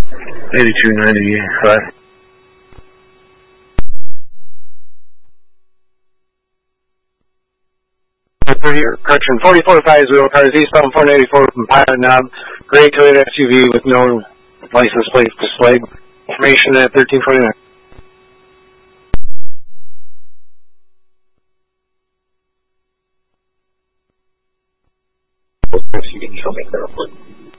8295. Correction, 4450, cars eastbound 494 from Pilot Knob, gray Toyota SUV with no license plate displayed. Information at 1349. You can show me the report.